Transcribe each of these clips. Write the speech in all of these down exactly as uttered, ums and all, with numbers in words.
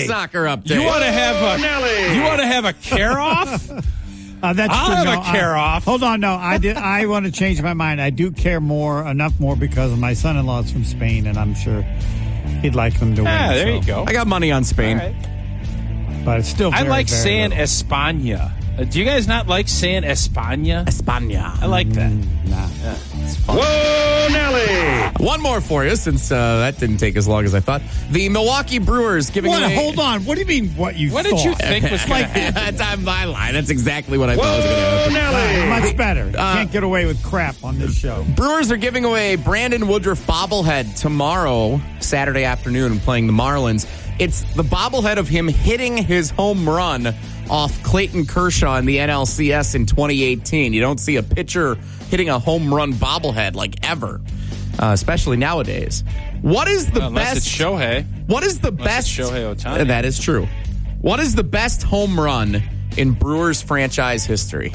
hey, soccer update. You want to have a you want to have a care off? Uh, that's I'll true. have no, a care I, off. Hold on, no, I did. I want to change my mind. I do care more, enough more, because my son-in-law is from Spain, and I'm sure he'd like them to win. Yeah, there so. you go. I got money on Spain. Right. But it's still very, I like very saying little. España. Uh, do you guys not like saying España? España. I like that. Mm, nah. Yeah, it's fun. Whoa, Nelly! One more for you, since uh, that didn't take as long as I thought. The Milwaukee Brewers giving What? away... Hold on. What do you mean? What you What thought? did you think was going to happen? That's on my line. That's exactly what I thought was going to Whoa, happen. Nelly! Much better. Uh, Can't get away with crap on this show. Brewers are giving away Brandon Woodruff bobblehead tomorrow, Saturday afternoon, playing the Marlins. It's the bobblehead of him hitting his home run off Clayton Kershaw in the N L C S in twenty eighteen. You don't see a pitcher hitting a home run bobblehead like ever, uh, especially nowadays. What is the Well, unless best? it's Shohei. What is the Unless best? it's Shohei Ohtani. That is true. What is the best home run in Brewers franchise history?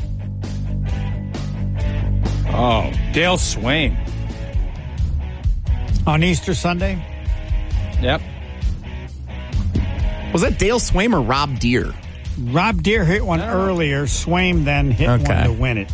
Oh, Dale Swain. On Easter Sunday? Yep. Was that Dale Swaim or Rob Deere? Rob Deere hit one earlier. Swaim then hit Okay. one to win it.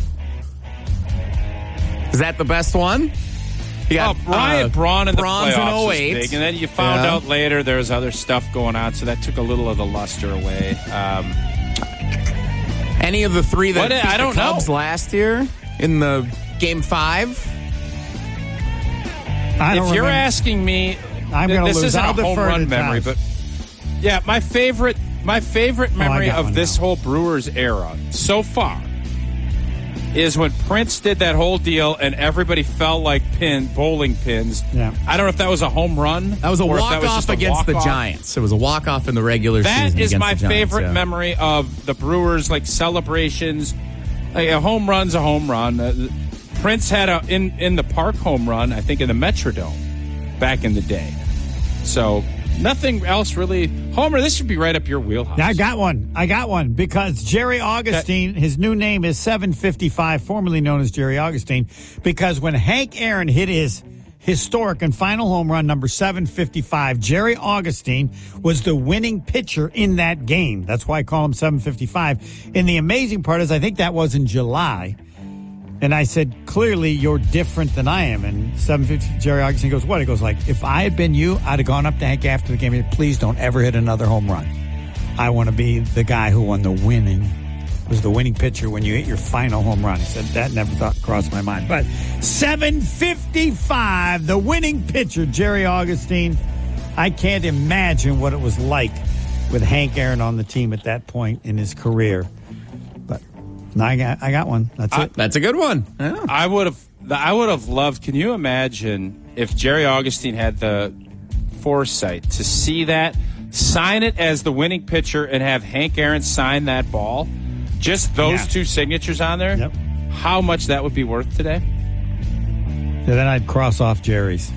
Is that the best one? You Oh, got, Bryant uh, Braun in the Braun's in playoffs oh was eight. big, and then you found Yeah. out later there was other stuff going on, so that took a little of the luster away. Um, Any of the three that What- beat I don't the Cubs know. last year in the game five? I don't if you're remember. asking me, I'm th- gonna this lose. isn't I'll a home defer run to memory, Tosh. but yeah, my favorite, my favorite Oh, I memory got of one this now. whole Brewers era so far is when Prince did that whole deal and everybody fell like pin bowling pins. Yeah. I don't know if that was a home run. That was a or if that was walk-off just a against the walk-off. Giants. It was a walk-off in the regular That season is against my the Giants, favorite yeah. memory of the Brewers, like celebrations. Like a home run's a home run. Uh, Prince had a in in the park home run, I think, in the Metrodome back in the day. So nothing else really. Homer, this should be right up your wheelhouse. I got one. I got one because Jerry Augustine, his new name is seven fifty-five, formerly known as Jerry Augustine, because when Hank Aaron hit his historic and final home run number seven fifty-five, Jerry Augustine was the winning pitcher in that game. That's why I call him seven fifty-five. And the amazing part is I think that was in July. And I said, clearly, you're different than I am. And seven fifty, Jerry Augustine goes, what? He goes, like, if I had been you, I'd have gone up to Hank after the game and said, please don't ever hit another home run. I want to be the guy who won the winning, was the winning pitcher when you hit your final home run. He said, that never thought crossed my mind. But seven fifty-five, the winning pitcher, Jerry Augustine. I can't imagine what it was like with Hank Aaron on the team at that point in his career. But I got, I got one. That's I- it. That's a good one. Yeah. I would have. I would have loved. Can you imagine if Jerry Augustine had the foresight to see that, sign it as the winning pitcher, and have Hank Aaron sign that ball? Just those Yeah. two signatures on there. Yep. How much that would be worth today? And then I'd cross off Jerry's.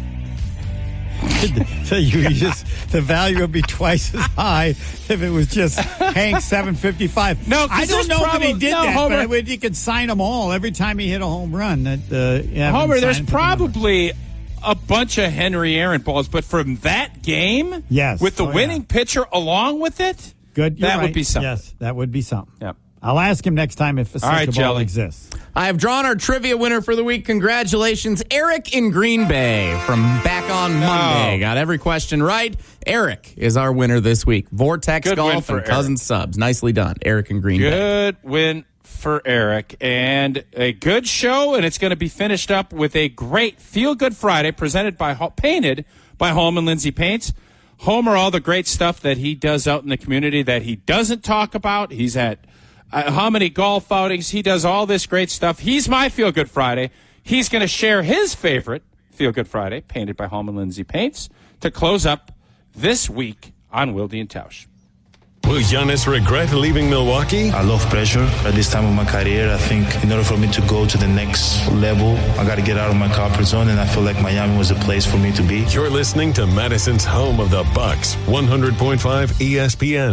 So you just the value would be twice as high if it was just Hank seven fifty-five. No, 'cause I don't there's know probably- if he did no, that, Homer- but I would, he could sign them all every time he hit a home run. That uh, yeah, Homer, sign there's it to the number. probably a bunch of Henry Aaron balls, but from that game, Yes. with the Oh, yeah. winning pitcher along with it, Good. You're that would right. be something. Yes, that would be something. Yep. I'll ask him next time if a All right, second ball Jelly. exists. I have drawn our trivia winner for the week. Congratulations, Eric in Green Bay from back on Monday. Got every question right. Eric is our winner this week. Vortex Good win Golf for and Cousin Eric. Subs. Nicely done, Eric in Green Bay. Good win for Eric, and a good show, and it's going to be finished up with a great Feel Good Friday presented by painted by Holman Lindsay Paints. Homer, all the great stuff that he does out in the community that he doesn't talk about. He's at uh, how many golf outings? He does all this great stuff. He's my Feel Good Friday. He's going to share his favorite Feel Good Friday, painted by Holman Lindsay Paints, to close up this week on Wilde and Tausch. Will Giannis regret leaving Milwaukee? I love pressure. At this time of my career, I think in order for me to go to the next level, I got to get out of my comfort zone, and I feel like Miami was a place for me to be. You're listening to Madison's home of the Bucks, one hundred point five E S P N.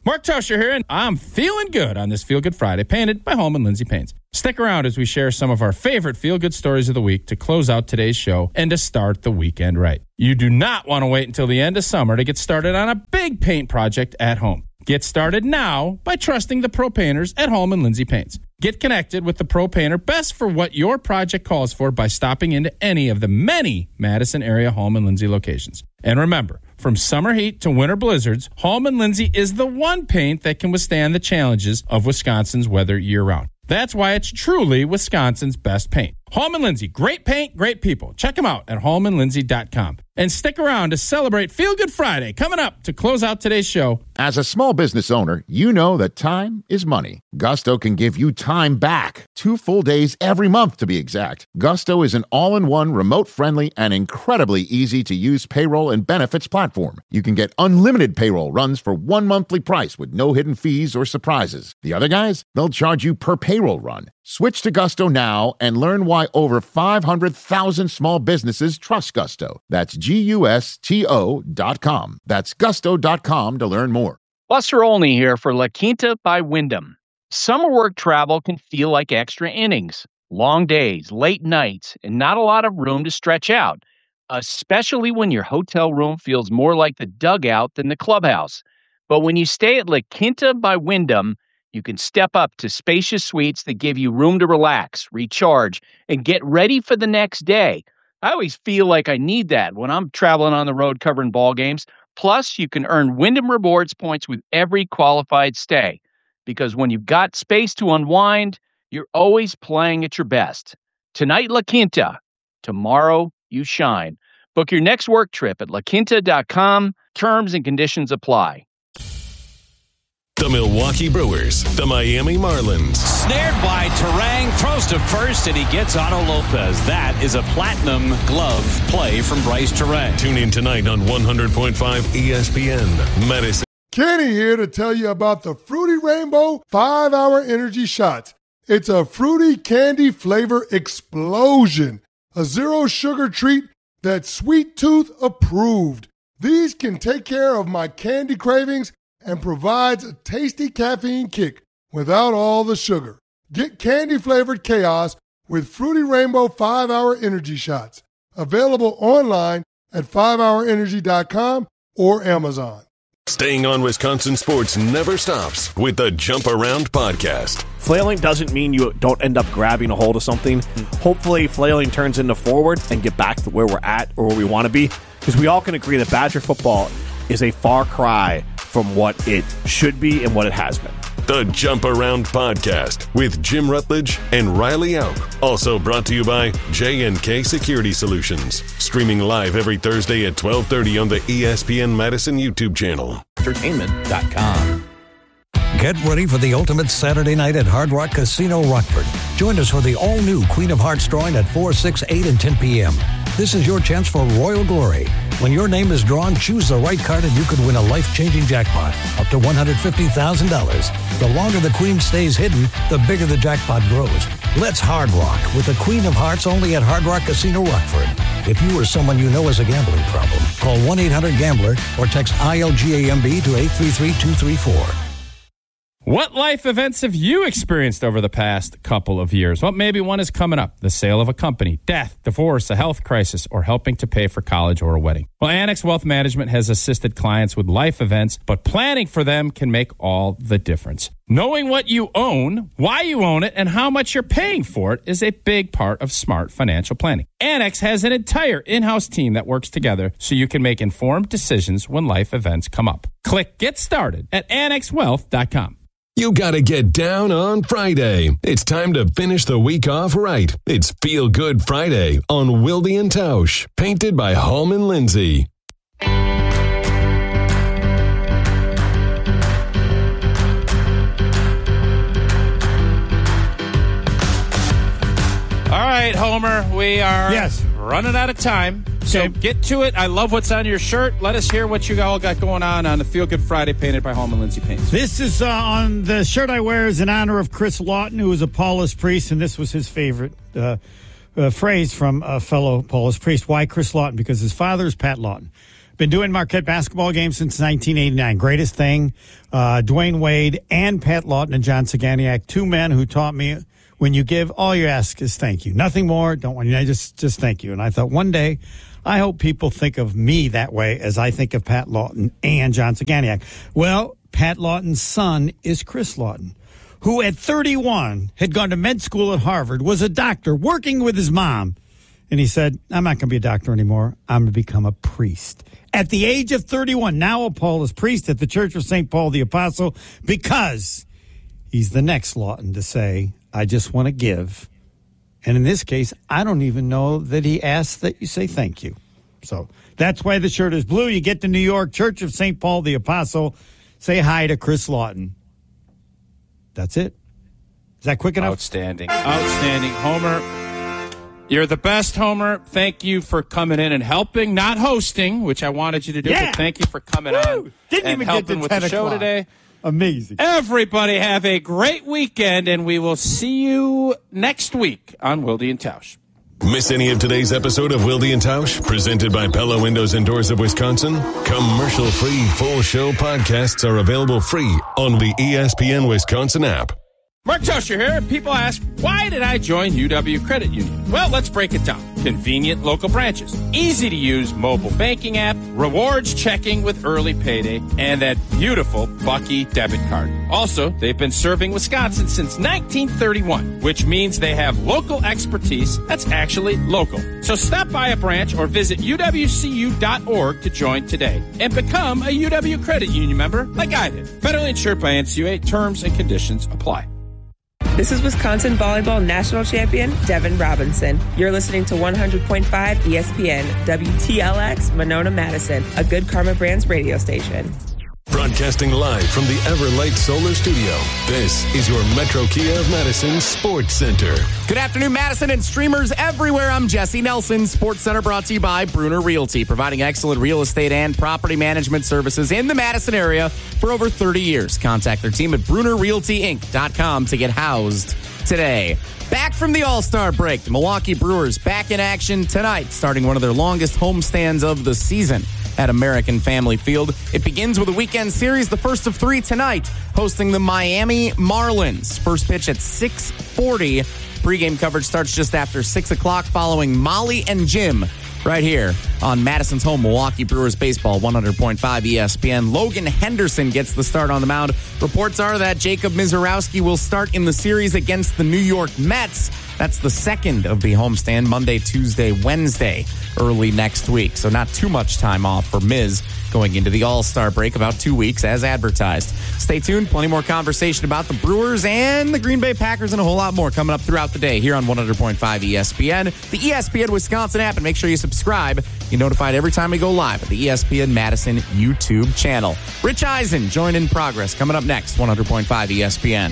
Mark Tosher here, and I'm feeling good on this Feel Good Friday, painted by Holman Lindsay Paints. Stick around as we share some of our favorite feel-good stories of the week to close out today's show and to start the weekend right. You do not want to wait until the end of summer to get started on a big paint project at home. Get started now by trusting the pro painters at Holman Lindsay Paints. Get connected with the pro painter best for what your project calls for by stopping into any of the many Madison area Holman Lindsay locations. And remember, from summer heat to winter blizzards, Holman Lindsay is the one paint that can withstand the challenges of Wisconsin's weather year-round. That's why it's truly Wisconsin's best paint. Holman Lindsay, great paint, great people. Check them out at holman lindsay dot com. And stick around to celebrate Feel Good Friday coming up to close out today's show. As a small business owner, you know that time is money. Gusto can give you time back. Two full days every month, to be exact. Gusto is an all-in-one, remote-friendly, and incredibly easy-to-use payroll and benefits platform. You can get unlimited payroll runs for one monthly price with no hidden fees or surprises. The other guys, they'll charge you per payroll run. Switch to Gusto now and learn why over five hundred thousand small businesses trust Gusto. That's G U S T O dot com. That's gusto dot com to learn more. Buster Olney here for La Quinta by Wyndham. Summer work travel can feel like extra innings. Long days, late nights, and not a lot of room to stretch out, especially when your hotel room feels more like the dugout than the clubhouse. But when you stay at La Quinta by Wyndham, you can step up to spacious suites that give you room to relax, recharge, and get ready for the next day. I always feel like I need that when I'm traveling on the road covering ball games. Plus, you can earn Wyndham Rewards points with every qualified stay. Because when you've got space to unwind, you're always playing at your best. Tonight, La Quinta. Tomorrow, you shine. Book your next work trip at la quinta dot com. Terms and conditions apply. The Milwaukee Brewers, the Miami Marlins. Snared by Terang, throws to first, and he gets Otto Lopez. That is a platinum glove play from Bryce Terang. Tune in tonight on one hundred point five E S P N, Madison. Kenny here to tell you about the Fruity Rainbow five hour Energy Shots. It's a fruity candy flavor explosion. A zero-sugar treat that's Sweet Tooth approved. These can take care of my candy cravings and provides a tasty caffeine kick without all the sugar. Get candy-flavored chaos with Fruity Rainbow five hour Energy Shots. Available online at five hour energy dot com or Amazon. Staying on Wisconsin sports never stops with the Jump Around podcast. Flailing doesn't mean you don't end up grabbing a hold of something. Hopefully, flailing turns into forward and get back to where we're at or where we want to be. Because we all can agree that Badger football is a far cry from what it should be and what it has been. The Jump Around podcast with Jim Rutledge and Riley Auk. Also brought to you by J and K Security Solutions. Streaming live every Thursday at twelve thirty on the E S P N Madison YouTube channel. Entertainment dot com. Get ready for the ultimate Saturday night at Hard Rock Casino Rockford. Join us for the all-new Queen of Hearts drawing at four, six, eight, and ten p.m. This is your chance for royal glory. When your name is drawn, choose the right card and you could win a life-changing jackpot up to one hundred fifty thousand dollars. The longer the Queen stays hidden, the bigger the jackpot grows. Let's Hard Rock with the Queen of Hearts only at Hard Rock Casino Rockford. If you or someone you know has a gambling problem, call one eight hundred gambler or text I L G A M B to eight three three, two three four. What life events have you experienced over the past couple of years? Well, maybe one is coming up. The sale of a company, death, divorce, a health crisis, or helping to pay for college or a wedding. Well, Annex Wealth Management has assisted clients with life events, but planning for them can make all the difference. Knowing what you own, why you own it, and how much you're paying for it is a big part of smart financial planning. Annex has an entire in-house team that works together so you can make informed decisions when life events come up. Click Get Started at annex wealth dot com. You gotta get down on Friday. It's time to finish the week off right. It's Feel Good Friday on Wilde and Tausch, painted by Holman Lindsay. All right, Homer, we are yes. running out of time. So okay. Get to it. I love what's on your shirt. Let us hear what you all got going on on the Feel Good Friday painted by Holman Lindsay Paints. This is uh, on the shirt I wear is in honor of Chris Lawton, who was a Paulist priest, and this was his favorite uh, uh, phrase from a fellow Paulist priest. Why Chris Lawton? Because his father is Pat Lawton. Been doing Marquette basketball games since nineteen eighty-nine. Greatest thing, uh, Dwayne Wade and Pat Lawton and John Saganiak, two men who taught me when you give, all you ask is thank you. Nothing more. Don't want you. Just, just thank you. And I thought one day, I hope people think of me that way as I think of Pat Lawton and John Saganiak. Well, Pat Lawton's son is Chris Lawton, who at thirty-one had gone to med school at Harvard, was a doctor working with his mom. And he said, I'm not going to be a doctor anymore. I'm going to become a priest. At the age of thirty-one, now a Paulist priest at the Church of Saint Paul the Apostle, because he's the next Lawton to say, I just want to give. And in this case, I don't even know that he asked that you say thank you. So that's why the shirt is blue. You get to New York, Church of Saint Paul the Apostle. Say hi to Chris Lawton. That's it. Is that quick enough? Outstanding. Outstanding. Homer, you're the best, Homer. Thank you for coming in and helping, not hosting, which I wanted you to do, yeah. but thank you for coming Woo! on Didn't and even helping get to with ten the show o'clock. today. Amazing. Everybody have a great weekend, and we will see you next week on Wilde and Tausch. Miss any of today's episode of Wilde and Tausch, presented by Pella Windows and Doors of Wisconsin? Commercial-free full show podcasts are available free on the E S P N Wisconsin app. Mark Tosher here. People ask, why did I join U W Credit Union? Well, let's break it down. Convenient local branches, easy to use mobile banking app, rewards checking with early payday, and that beautiful Bucky debit card. Also, they've been serving Wisconsin since nineteen thirty-one, which means they have local expertise that's actually local. So stop by a branch or visit U W C U dot org to join today and become a U W Credit Union member like I did. Federally insured by N C U A. Terms and conditions apply. This is Wisconsin Volleyball National Champion Devin Robinson. You're listening to one hundred point five E S P N, W T L X, Monona, Madison, a Good Karma Brands radio station. Broadcasting live from the Everlight Solar Studio, this is your Metro Kia of Madison Sports Center. Good afternoon, Madison and streamers everywhere. I'm Jesse Nelson. Sports Center brought to you by Bruner Realty, providing excellent real estate and property management services in the Madison area for over thirty years. Contact their team at Bruner Realty Inc dot com to get housed today. Back from the All-Star break, the Milwaukee Brewers back in action tonight, starting one of their longest homestands of the season at American Family Field. It begins with a weekend series, the first of three tonight, hosting the Miami Marlins. First pitch at six forty. Pre-game coverage starts just after six o'clock following Molly and Jim right here on Madison's home, Milwaukee Brewers baseball, one hundred point five E S P N. Logan Henderson gets the start on the mound. Reports are that Jacob Mizorowski will start in the series against the New York Mets. That's the second of the homestand, Monday, Tuesday, Wednesday, early next week. So not too much time off for Miz going into the All-Star break, about two weeks as advertised. Stay tuned. Plenty more conversation about the Brewers and the Green Bay Packers and a whole lot more coming up throughout the day here on one hundred point five E S P N, the E S P N Wisconsin app, and make sure you subscribe. You're notified every time we go live at the E S P N Madison YouTube channel. Rich Eisen, join in progress, coming up next, one hundred point five E S P N.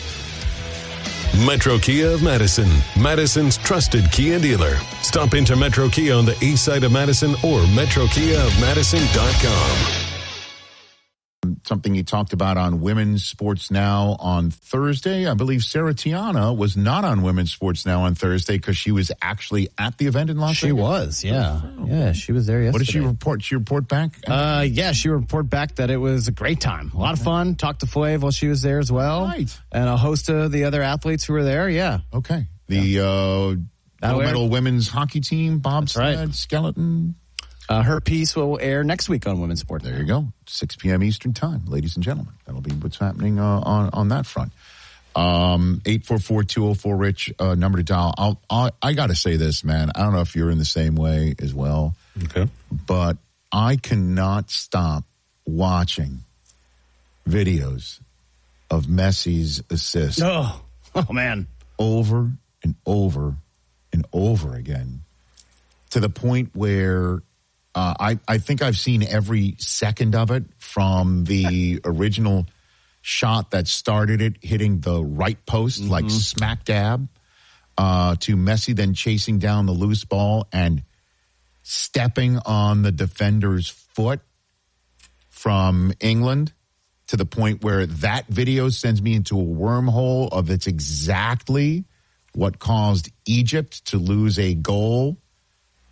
Metro Kia of Madison, Madison's trusted Kia dealer. Stop into Metro Kia on the east side of Madison or metro kia of madison dot com. Something you talked about on Women's Sports Now on Thursday. I believe Sarah Tiana was not on Women's Sports Now on Thursday because she was actually at the event in Las She Vegas. was, yeah. Yeah, she was there yesterday. What did she report? She report back? Uh, yeah, she reported back that it was a great time. A lot of fun. Talked to Flav while she was there as well. Right. And a host of the other athletes who were there, yeah. Okay. The yeah. uh, gold medal women's hockey team, bobsled, right. skeleton. Uh, her piece will air next week on Women's Sports. There you go. six p.m. Eastern Time, ladies and gentlemen. That'll be what's happening uh, on, on that front. Um, eight four four, two oh four, Rich, uh, number to dial. I'll, I'll, I got to say this, man. I don't know if you're in the same way as well. Okay. But I cannot stop watching videos of Messi's assist. Oh, oh man. Over and over and over again to the point where Uh, I, I think I've seen every second of it, from the original shot that started it hitting the right post, mm-hmm. like smack dab, uh, to Messi then chasing down the loose ball and stepping on the defender's foot from England, to the point where that video sends me into a wormhole of it's exactly what caused Egypt to lose a goal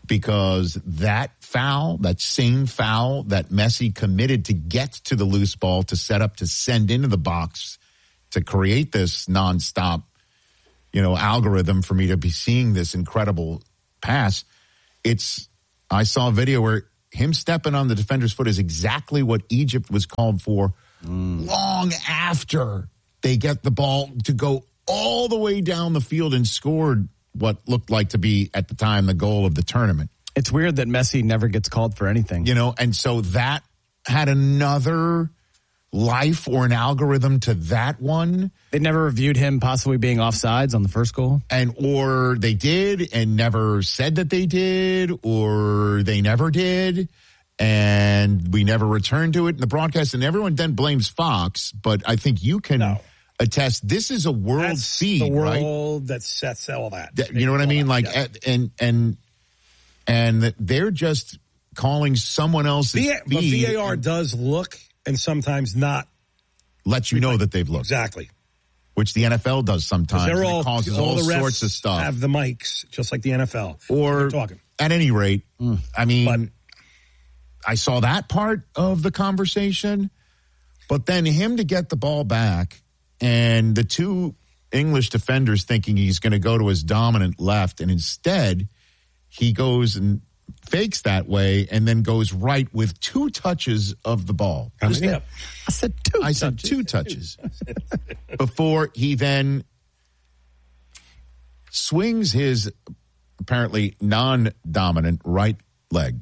because that foul, that same foul that Messi committed to get to the loose ball, to set up, to send into the box, to create this nonstop, you know, algorithm for me to be seeing this incredible pass. It's, I saw a video where him stepping on the defender's foot is exactly what Egypt was called for mm. long after they get the ball to go all the way down the field and scored what looked like to be, at the time, the goal of the tournament. It's weird that Messi never gets called for anything. You know, and so that had another life or an algorithm to that one. They never reviewed him possibly being offsides on the first goal. And or they did and never said that they did, or they never did. And we never returned to it in the broadcast. And everyone then blames Fox. But I think you can no. attest, this is a world That's feed, the world right? that sets all that. that you know what I mean? Like, yeah. and, and, and they're just calling someone else's v- feed. But V A R does look and sometimes not. Let you know that they've looked. Exactly. Which the N F L does sometimes. They're all, it causes all all the refs sorts of stuff. Have the mics, just like the N F L. Or, talking. At any rate, mm. I mean, but, I saw that part of the conversation, but then him to get the ball back and the two English defenders thinking he's going to go to his dominant left, and instead he goes and fakes that way and then goes right with two touches of the ball. I said two I touches. said two touches. Before he then swings his apparently non-dominant right leg.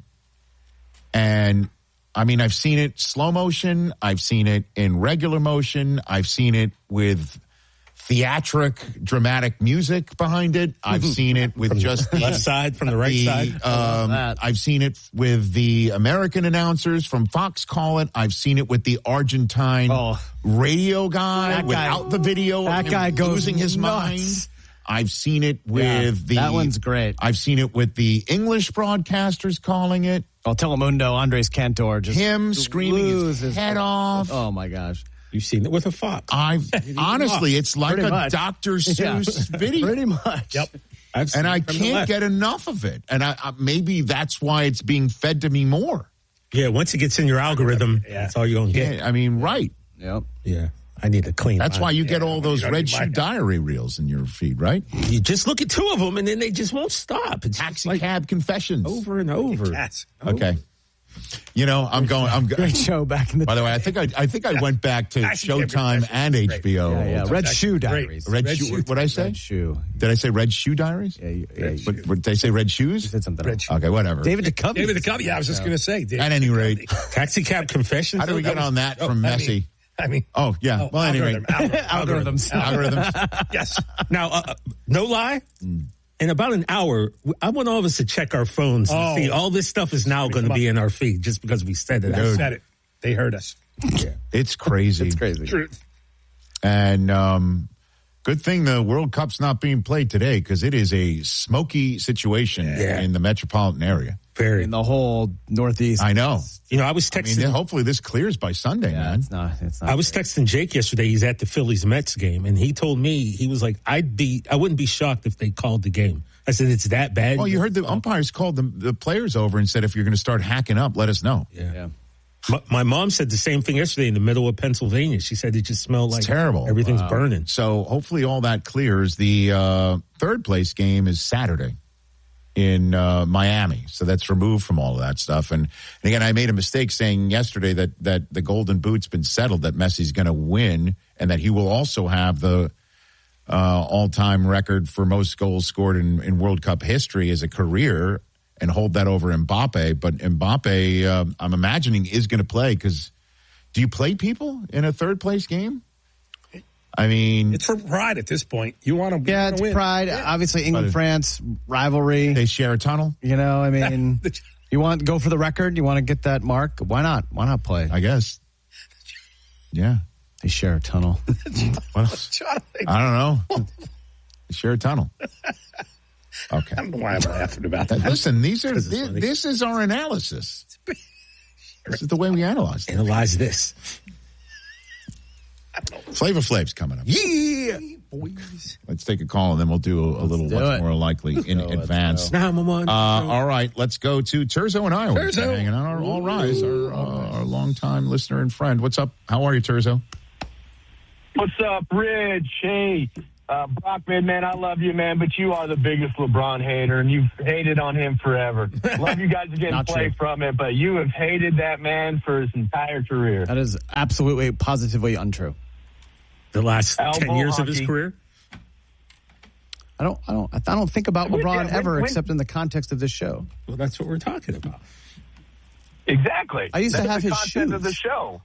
And, I mean, I've seen it slow motion. I've seen it in regular motion. I've seen it with theatric, dramatic music behind it. I've seen it with from just the the left side, from the right the, side. Um, I've seen it with the American announcers from Fox call it. I've seen it with the Argentine oh. radio guy That without guy, the video. That of him guy goes losing his nuts. mind. I've seen it with yeah, the. That one's great. I've seen it with the English broadcasters calling it. Oh, Telemundo, Andres Cantor, just him screaming his, his head off. Oh my gosh. You've seen it with a Fox. I've honestly, it's like Pretty a much. Doctor Seuss yeah. video. Pretty much. Yep. I've and I can't get enough of it. And I, I, maybe that's why it's being fed to me more. Yeah, once it gets in your algorithm, yeah. that's all you're going to get. Yeah, I mean, right. Yep. Yeah. I need to clean. That's mine. why you yeah, get all those Red Shoe Diary reels in your feed, right? You just look at two of them, and then they just won't stop. It's Taxi like Cab Confessions. Over and over. Cats. Okay. You know, I'm going. I'm Great show back in the. By the way, I think I, I think I went back to Showtime and H B O. Yeah, yeah. Red Shoe Diaries. Red, Red Shoe. What did I say? Red Shoe. Did I say Red Shoe Diaries? Yeah. yeah, yeah what, what, did I say Red Shoes? You said something. Red okay, whatever. David Duchovny. David Duchovny. Yeah, I was just going to say. David At any rate, Taxi Cab Confessions. How do we that get was, on that oh, from I Messi? Mean, I mean, oh yeah. Oh, well, anyway, algorithm, algorithms, algorithms. algorithms. Yes. Now, uh, no lie. Mm. In about an hour, I want all of us to check our phones and oh. see all this stuff is now going to be in our feed just because we said it. Dude. I said it. They heard us. Yeah. It's crazy. It's crazy. Truth. And um, good thing the World Cup's not being played today because it is a smoky situation yeah. in the metropolitan area. Very. In the whole Northeast. I know. You know, I was texting. I mean, hopefully this clears by Sunday, yeah, man. It's not, it's not I was great. texting Jake yesterday. He's at the Phillies Mets game, and he told me, he was like, I'd be, I wouldn't be shocked if they called the game. I said, it's that bad. Well, you heard the umpires called the, the players over and said, if you're going to start hacking up, let us know. Yeah. yeah. My, my mom said the same thing yesterday in the middle of Pennsylvania. She said it just smelled It's like terrible. Everything's Wow. burning. So hopefully all that clears. The uh, third place game is Saturday in uh, Miami. So that's removed from all of that stuff. And, and again, I made a mistake saying yesterday that, that the Golden Boot's been settled, that Messi's going to win, and that he will also have the uh, all-time record for most goals scored in, in World Cup history as a career and hold that over Mbappe. But Mbappe, uh, I'm imagining, is going to play because do you play people in a third-place game? I mean, It's for pride at this point. You want to Yeah, it's win. pride. Yeah. Obviously, England, But- France, rivalry. they share a tunnel. You know, I mean, you want to go for the record? You want to get that mark? Why not? Why not play? I guess. Yeah. They share a tunnel. What else? I don't know. Share a tunnel. Okay. I don't know why I'm laughing about that. Listen, these are This is this, funny. this is our analysis. This is the way we analyze things. Analyze this. Flavor Flav's coming up. Yeah. boys. Let's take a call, and then we'll do a, a little do what's it. more likely in go, advance. Nah, I'm on. Uh, all right, let's go to Terzo in Iowa. Terzo. Hanging on our All Rise, our, uh, our longtime listener and friend. What's up? How are you, Terzo? What's up, Rich? Hey, uh, Brockman, man, I love you, man, but you are the biggest LeBron hater, and you've hated on him forever. Love you guys are getting Not play true. from it, but you have hated that man for his entire career. That is absolutely, positively untrue. The last Elbow ten years of his hockey. career. I don't, I don't, I don't think about When- LeBron when- ever, when- except in the context of this show. Well, that's what we're talking about. Exactly. I used to That's have the his content of the shoes. show.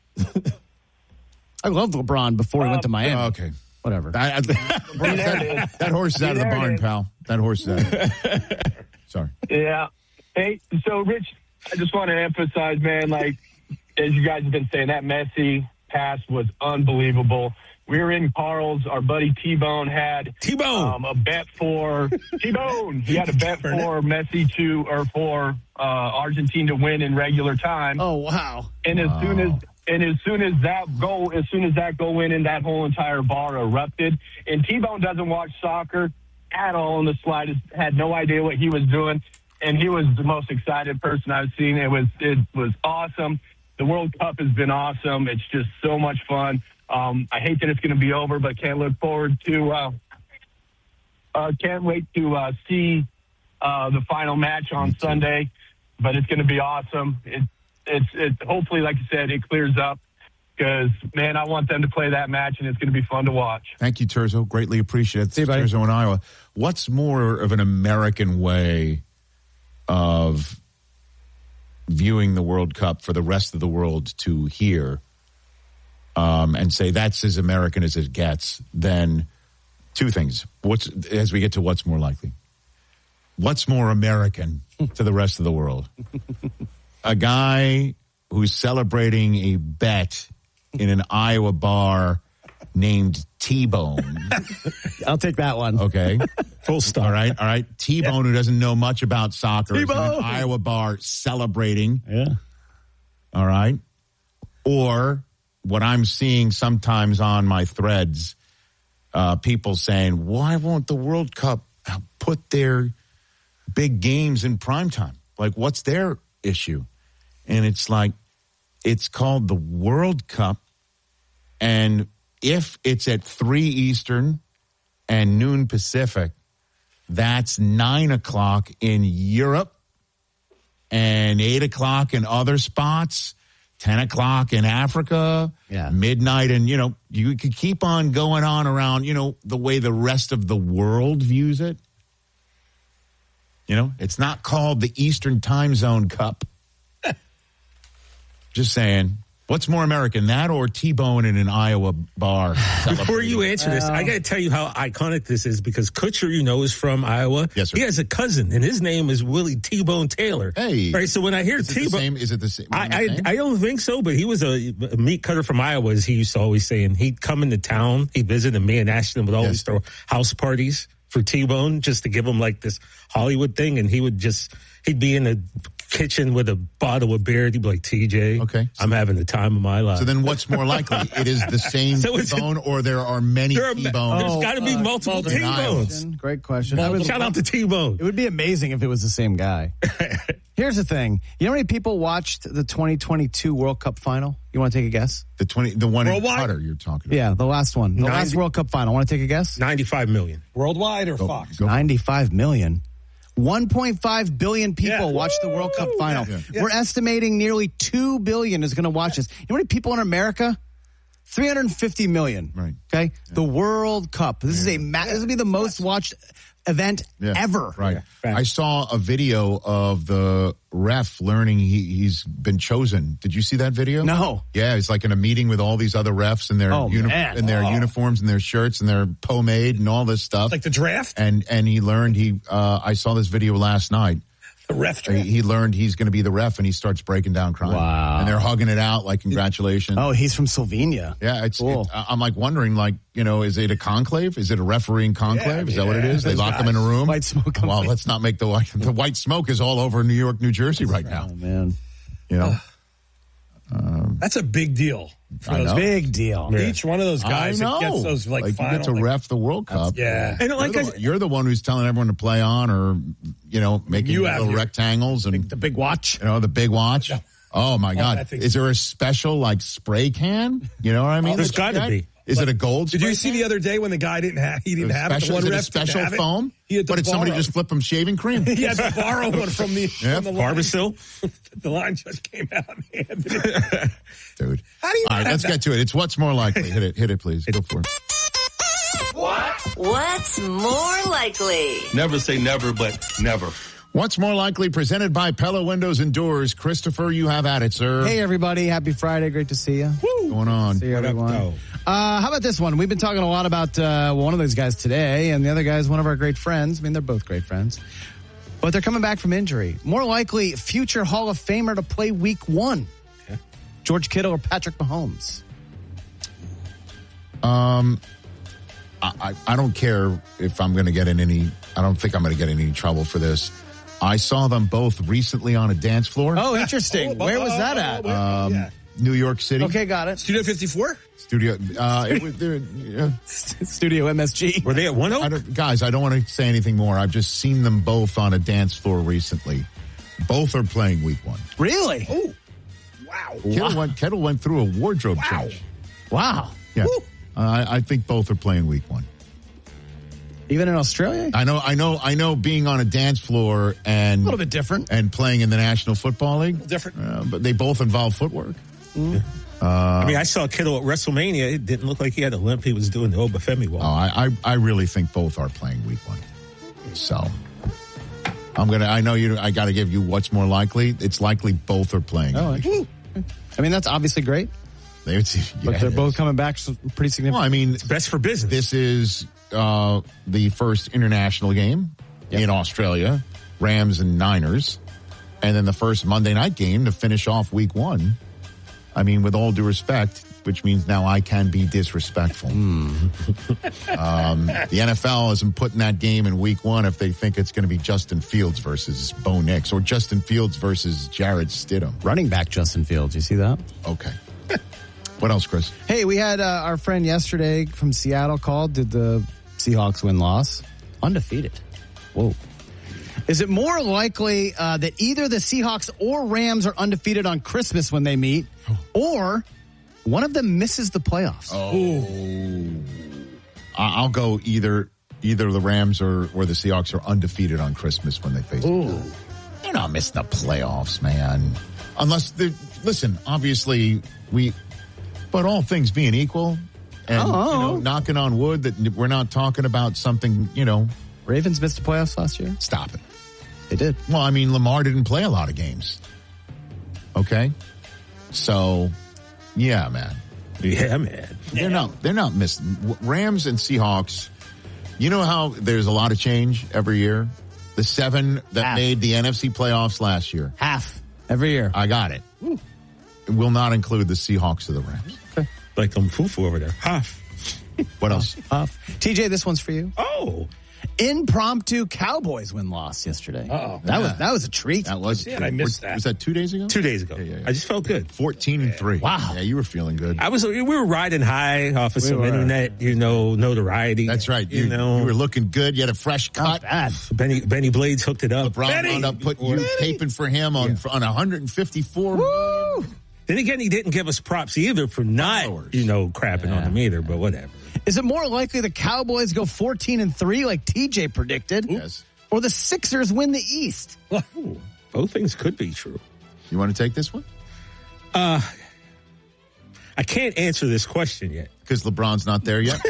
I loved LeBron before he went to Miami. Oh, okay. Whatever. I, I, that, that horse is out of the There it barn, is. pal. That horse is out. Sorry. Yeah. Hey, so, Rich, I just want to emphasize, man, like, as you guys have been saying, that Messi pass was unbelievable. We were in Carl's. Our buddy T-Bone had T-Bone. um, a bet for T-Bone. He had a bet for Messi to or for uh, Argentina to win in regular time. Oh, wow. And as Wow. soon as and as soon as that goal, as soon as that goal went in, that whole entire bar erupted. And T-Bone doesn't watch soccer at all in the slightest. Had no idea what he was doing, and he was the most excited person I've seen. It was it was awesome. The World Cup has been awesome. It's just so much fun. Um, I hate that it's going to be over, but can't look forward to. Uh, uh, can't wait to uh, see uh, the final match on Sunday. But it's going to be awesome. It, it's it. Hopefully, like you said, it clears up because man, I want them to play that match, and it's going to be fun to watch. Thank you, Terzo. Greatly appreciate it. See you, buddy. Terzo in Iowa. What's more of an American way of viewing the World Cup for the rest of the world to hear um, and say that's as American as it gets than two things. What's as we get to what's more likely? What's more American to the rest of the world? A guy who's celebrating a bet in an Iowa bar named T-Bone. I'll take that one. Okay. Full stop. All right. All right. T-Bone, who doesn't know much about soccer, is in T-Bone. an Iowa bar celebrating. Yeah. All right. Or what I'm seeing sometimes on my threads, uh, people saying, why won't the World Cup put their big games in primetime? Like, what's their issue? And it's like, it's called the World Cup. And if it's at three Eastern and noon Pacific, that's nine o'clock in Europe and eight o'clock in other spots, ten o'clock in Africa, Yeah. midnight. And, you know, you could keep on going on around, you know, the way the rest of the world views it. You know, it's not called the Eastern Time Zone Cup. Just saying. What's more American, that or T-Bone in an Iowa bar? Before you answer this, I got to tell you how iconic this is because Kutcher, you know, is from Iowa. Yes, sir. He has a cousin, and his name is Willie T-Bone Taylor. Hey. Right, so when I hear Is it the T-Bone... same? Is it the same? I, the I same? I don't think so, but he was a, a meat cutter from Iowa, as he used to always say. And he'd come into town, he'd visit, and me and Ashton would always Yes. throw house parties for T-Bone just to give him like this Hollywood thing. And he would just, he'd be in the kitchen with a bottle of beer. He'd be like, T J, Okay. I'm having the time of my life. So then what's more likely? It is the same So it's- T-Bone or there are many There are- T-Bones? There's got to be uh, multiple in Iowa. T-Bones. Great question. I would- Shout out to T-Bone. It would be amazing if it was the same guy. Here's the thing. You know how many people watched the twenty twenty-two World Cup final? You want to take a guess? The twenty, the one Worldwide? in Qatar you're talking about. Yeah, the last one. The last ninety World Cup final. Want to take a guess? ninety-five million. Worldwide or Go- Fox? go- ninety-five million. one point five billion people Yeah. watched the World Cup final. Yeah. Yeah. We're estimating nearly two billion is going to watch this. You know how many people in America? three hundred fifty million. Right. Okay. The World Cup. This is a ma- this will be the most watched event Yeah. ever. Right. Yeah. I saw a video of the ref learning he, he's been chosen. Did you see that video? No. Yeah, he's like in a meeting with all these other refs in their Oh, uni- man. in their Oh. uniforms and their shirts and their pomade and all this stuff. Like the draft? and and he learned he. Uh, I saw this video last night. The ref He, draft. he learned he's going to be the ref, and he starts breaking down crying. Wow. And they're hugging it out like congratulations. Oh, he's from Slovenia. Yeah, it's. Cool. It, I'm like wondering, like, you know, is it a conclave? Is it a refereeing conclave? Is that what it yeah, is? They those lock them in a guys. room. White smoke Well, company. let's not make the white. The white smoke is all over New York, New Jersey right now. Oh, man. You know. Um, That's a big deal. For I those know. Big deal. Yeah. Each one of those guys I that know. gets those like, like final. you get to like, ref the World Cup. yeah. And like you're, the, you're the one who's telling everyone to play on, or you know, making You have little your- rectangles and the big watch. You know, the big watch. Oh my God! that thing's- Is there a special like spray can? You know what I mean? There's that you gotta get? be. Is Like, it a gold? Did you spray see can? the other day when the guy didn't have he didn't A have it? special, The one is it a ref didn't special have it? foam? He had to But did somebody borrow. just flip him shaving cream? He had to borrow one from the, Yeah, from the line. Barbasol. The line just came out and handed it. Dude. How do you All right, have let's that? get to it. It's what's more likely. Hit it, hit it, please. Go for it. What's more likely? Never say never, but never. What's more likely? Presented by Pella Windows and Doors. Christopher, you have at it, sir. Hey, everybody. Happy Friday. Great to see you. What's going on? See you, everyone. Uh, how about this one? We've been talking a lot about uh, one of those guys today, and the other guy is one of our great friends. I mean, they're both great friends. But they're coming back from injury. More likely, future Hall of Famer to play week one. Okay. George Kittle or Patrick Mahomes? Um, I, I, I don't care if I'm going to get in any, I don't think I'm going to get in any trouble for this. I saw them both recently on a dance floor. Oh, interesting. Where was that at? Um, Yeah. New York City. Okay, got it. Studio fifty-four? Studio. Uh, it was, there, yeah. Studio M S G. Were they at One I Oak? don't, guys, I don't want to say anything more. I've just seen them both on a dance floor recently. Both are playing week one. Really? Oh, wow. Kittle, went, Kittle went through a wardrobe Wow. change. Wow. Yeah. Uh, I, I think both are playing week one. Even in Australia? I know, I know, I know being on a dance floor and A little bit different. and playing in the National Football League. Different. Uh, but they both involve footwork. Mm. Uh, I mean, I saw Kittle at WrestleMania. It didn't look like he had a limp. He was doing the Obafemi walk. Oh, I, I, I really think both are playing week one. So I'm gonna. I know you. I got to give you what's more likely. It's likely both are playing. Oh, week interesting. I mean, that's obviously great. They would see, yeah, But they're it both is. coming back so pretty significant. Well, I mean, It's best for business. this is uh, the first international game in Australia, Rams and Niners, and then the first Monday night game to finish off week one. I mean, with all due respect, which means now I can be disrespectful. um, the N F L isn't putting that game in week one if they think it's going to be Justin Fields versus Bo Nix or Justin Fields versus Jared Stidham. Running back Justin Fields. You see that? Okay. What else, Chris? Hey, we had uh, our friend yesterday from Seattle called. Did the Seahawks win loss? Undefeated. Whoa. Is it more likely uh, that either the Seahawks or Rams are undefeated on Christmas when they meet, or one of them misses the playoffs? Oh. I- I'll go either either the Rams or, or the Seahawks are undefeated on Christmas when they face them. They're not missing the playoffs, man. Unless, they listen, obviously, we, but all things being equal, and Oh. you know, knocking on wood that we're not talking about something, you know. Ravens missed the playoffs last year? Stop it. They did. Well, I mean, Lamar didn't play a lot of games. Okay? So, yeah, man. Yeah, man. They're not. They're not missing. Rams and Seahawks. You know how there's a lot of change every year. The seven that Half. made the N F C playoffs last year. Half every year. I got it. It will not include the Seahawks or the Rams. Like um, Fufu over there. Huff. What else? Huff. T J, this one's for you. Oh. Impromptu Cowboys win loss yesterday. Uh-oh. That Yeah. was that was a treat. That was. Yeah, I missed that. Was that two days ago? Two days ago. yeah, yeah. I just felt good. Fourteen and three. Wow. Yeah, you were feeling good. I was. We were riding high off of We some were. internet, you know, notoriety. That's right. You, You, know, you were looking good. You had a fresh Not cut. bad. Benny Benny Blades hooked it up. LeBron Benny! wound up putting you taping for him on on one hundred fifty-four. Woo! Then again, he didn't give us props either for not, Followers. you know, crapping on him either. But whatever. Is it more likely the Cowboys go fourteen and three like T J predicted? Yes. Or the Sixers win the East? Ooh, both things could be true. You want to take this one? Uh, I can't answer this question yet. Because LeBron's not there yet.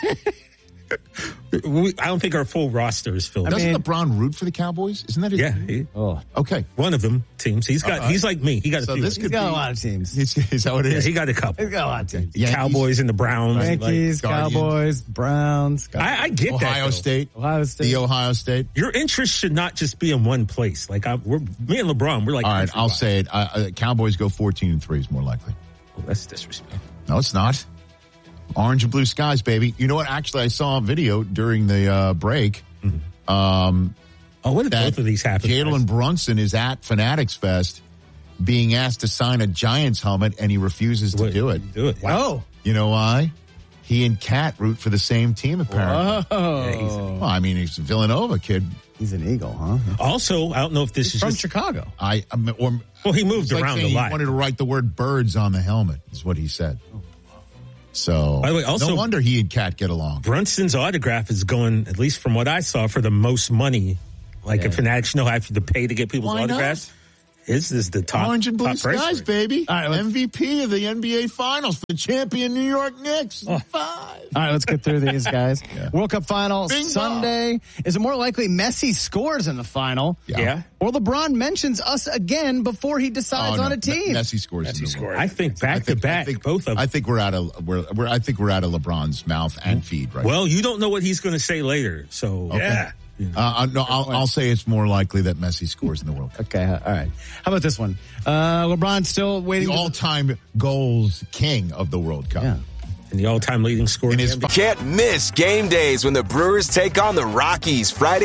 We, I don't think our full roster is filled. Doesn't mean- LeBron root for the Cowboys? Isn't that his yeah, he, Oh, Okay. one of them teams. He's got. All right. He's like me. He got a So few. this he's could got be- a lot of teams. Is, is that what it yeah, is? he got a couple. He's got a lot of teams. Yankees, Cowboys and the Browns. Yankees, Guardians. Cowboys, Browns. I, I get that. Ohio though. State. Ohio State. The Ohio State. Your interest should not just be in one place. Like I, we're me and LeBron. We're like. All right, I'll countrywide. say it. Uh, uh, Cowboys go fourteen and three is more likely. Oh, that's disrespect. No, it's not. Orange and blue skies, baby. You know what? Actually, I saw a video during the uh, break. Um, Oh, what did that both of these happen? Jalen Brunson is at Fanatics Fest, being asked to sign a Giants helmet, and he refuses to do it. Do it. Wow. You know why? He and Cat root for the same team, apparently. Whoa. Yeah, he's a- Well, I mean, he's a Villanova kid. He's an Eagle, huh? Also, I don't know if this He's is from just, Chicago. I, I mean, or well, he moved it's like around saying a he lot. wanted to write the word birds on the helmet, is what he said. So, By the way, also- no wonder he and Cat get along. Brunson's autograph is going, at least from what I saw, for the most money. Like Yeah. if Fanatics know have to pay to get people's Why not? autographs, his is the top. Orange and blue top price skies, for it. baby. All right, let's- M V P of the N B A Finals for the champion New York Knicks. Oh. Five. All right, let's get through these, guys. Yeah. World Cup final Bing Sunday. Is it more likely Messi scores in the final? Yeah. Yeah. Or LeBron mentions us again before he decides Oh, on no. a team? Messi scores. in Messi the scored. world. I think back I think- to I back, think- both of I them. think we're out of we're, we're I think we're out of LeBron's mouth and feed right Well, you don't know what he's going to say later, so now. yeah. Uh, uh, no, I'll, I'll say it's more likely that Messi scores in the World Cup. Okay, all right. How about this one? Uh, LeBron still waiting. The to- all-time goals king of the World Cup. Yeah. And the all-time leading scorer. In in the his N B A. Can't miss game days when the Brewers take on the Rockies Friday